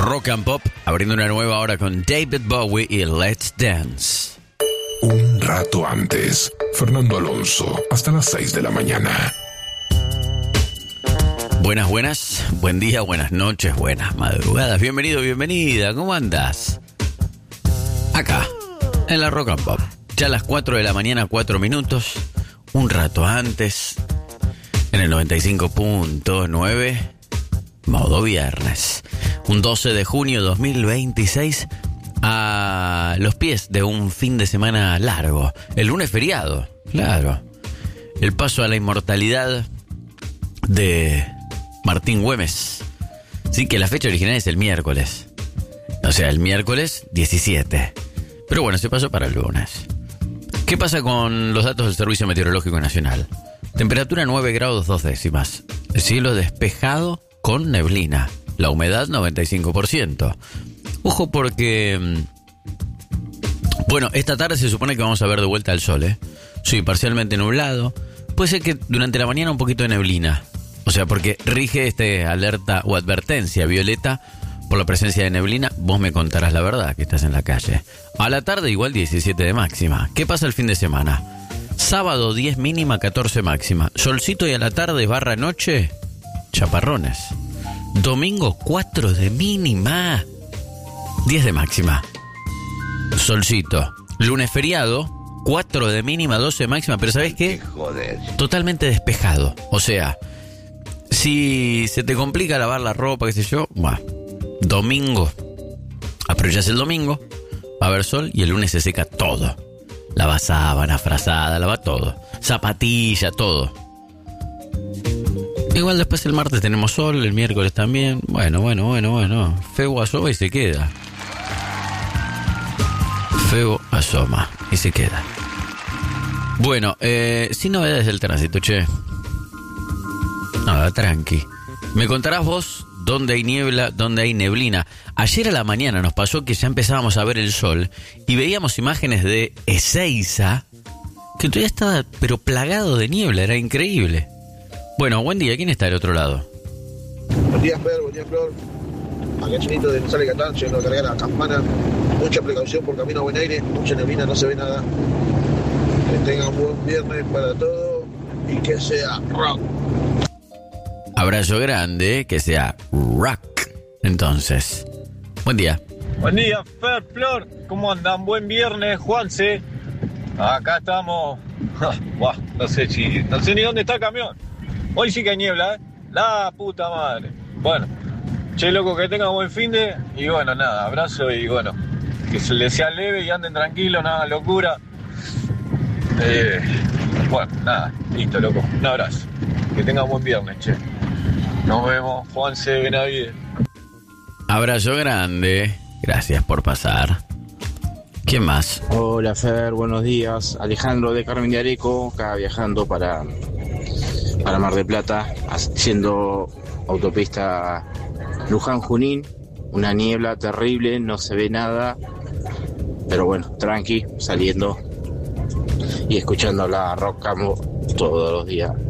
Rock and Pop, abriendo una nueva hora con David Bowie y Let's Dance. Un rato antes, Fernando Alonso, hasta las 6 de la mañana. Buenas, buen día, buenas noches, buenas madrugadas. Bienvenido, bienvenida, ¿cómo andás? Acá, en la Rock and Pop. Ya a las 4 de la mañana, 4 minutos. Un rato antes, en el 95.9, modo viernes. Un 12 de junio 2026, a los pies de un fin de semana largo. El lunes feriado, claro. El paso a la inmortalidad de Martín Güemes. Sí, que la fecha original es el miércoles. O sea, el miércoles 17. Pero bueno, se pasó para el lunes. ¿Qué pasa con los datos del Servicio Meteorológico Nacional? Temperatura 9 grados 2 décimas. El cielo despejado con neblina. La humedad 95%. Ojo porque... Bueno, esta tarde se supone que vamos a ver de vuelta el sol, ¿eh? Sí, parcialmente nublado. Puede ser que durante la mañana un poquito de neblina. O sea, porque rige alerta o advertencia violeta por la presencia de neblina. Vos me contarás la verdad que estás en la calle. A la tarde igual 17 de máxima. ¿Qué pasa el fin de semana? Sábado 10 mínima, 14 máxima. Solcito y a la tarde / noche, chaparrones. Domingo 4 de mínima, 10 de máxima. Solcito. Lunes feriado, 4 de mínima, 12 de máxima. Pero ¿sabés qué? Joder. Totalmente despejado. O sea, si se te complica lavar la ropa, qué sé yo, bueno, domingo, aprovechás el domingo, va a haber sol y el lunes se seca todo. Lava sábana, frazada, lava todo. Zapatilla, todo. Igual después el martes tenemos sol, el miércoles también. Bueno. Febo asoma y se queda. Febo asoma y se queda. Bueno, sin novedades del tránsito, che. Nada, tranqui. Me contarás vos dónde hay niebla, dónde hay neblina. Ayer a la mañana nos pasó que ya empezábamos a ver el sol y veíamos imágenes de Ezeiza, que todavía estaba pero plagado de niebla, era increíble. Bueno, buen día, ¿quién está del otro lado? Buen día, Fer, buen día, Flor. Acá Chinito de Sale Catán, yendo a cargar la campana. Mucha precaución por camino a buen aire, mucha neblina, no se ve nada. Que tengan un buen viernes para todos y que sea rock. Abrazo grande, que sea rock. Entonces, buen día. Buen día, Fer, Flor. ¿Cómo andan? Buen viernes, Juanse. Acá estamos. No sé ni dónde está el camión. Hoy sí que hay niebla, ¿eh? La puta madre. Bueno, che, loco, que tengan buen finde. Y bueno, nada, abrazo y bueno, que se les sea leve y anden tranquilos, nada, locura. Bueno, nada, listo, loco. Un abrazo. Que tengan buen viernes, che. Nos vemos, Juanse Benavides. Abrazo grande. Gracias por pasar. ¿Quién más? Hola, Fer, buenos días. Alejandro de Carmen de Areco, acá viajando para Mar del Plata, haciendo autopista Luján-Junín. Una niebla terrible, no se ve nada. Pero bueno, tranqui, saliendo y escuchando la Rock Campo todos los días.